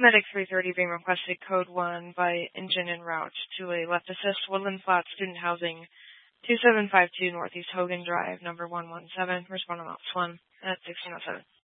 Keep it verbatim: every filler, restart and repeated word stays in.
Medic three thirty being requested, code one by engine en route to a left assist, Woodland Flat Student Housing, two seven five two Northeast Hogan Drive, number one one seven. Respond on ops one at sixteen oh seven.